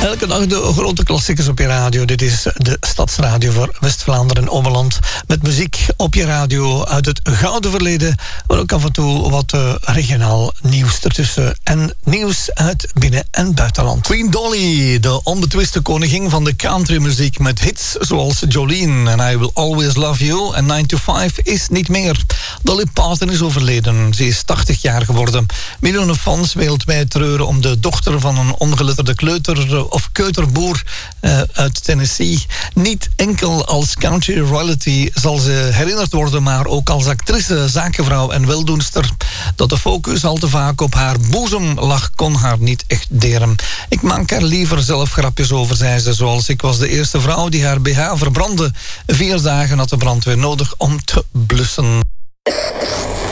Elke dag de grote klassiekers op je radio. Dit is de Stadsradio voor West-Vlaanderen en Ommeland. Met muziek op je radio uit het gouden verleden. Maar ook af en toe wat regionaal nieuws ertussen. En nieuws uit binnen- en buitenland. Queen Dolly, de onbetwiste koningin van de countrymuziek. Met hits zoals Jolene en I Will Always Love You. En 9 to 5 is niet meer. Dolly Parton is overleden. Ze is 80 jaar geworden. Miljoenen fans wereldwijd treuren om de dochter van een ongeletterde kleuter of keuterboer uit Tennessee. Niet enkel als country royalty zal ze herinnerd worden, maar ook als actrice, zakenvrouw en weldoenster. Dat de focus al te vaak op haar boezem lag, kon haar niet echt deren. Ik maak er liever zelf grapjes over, zei ze, zoals ik was de eerste vrouw die haar BH verbrandde. 4 dagen had de brandweer nodig om te blussen.